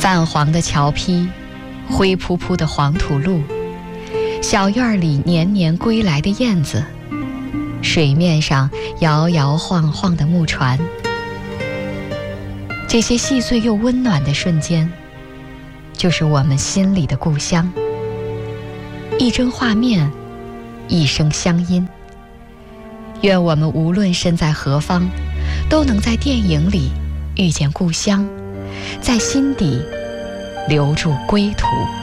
泛黄的桥坯，灰扑扑的黄土路，小院里年年归来的燕子，水面上摇摇晃晃的木船。这些细碎又温暖的瞬间，就是我们心里的故乡。一帧画面，一声乡音。愿我们无论身在何方，都能在电影里遇见故乡，在心底留住归途。